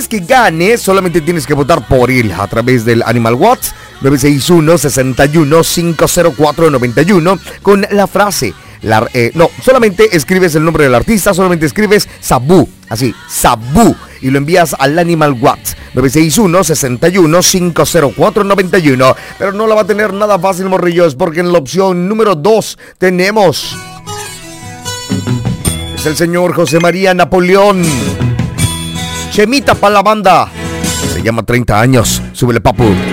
quieres que gane, solamente tienes que votar por él a través del Animal Watts 961-61-50491 con la frase. Solamente escribes el nombre del artista, solamente escribes Sabu, así, Sabu, y lo envías al Animal Watts 961-61-50491. Pero no la va a tener nada fácil, morrillos, porque en la opción número 2 tenemos... es el señor José María Napoleón. Chemita para la banda. Se llama 30 años. Súbele, papu.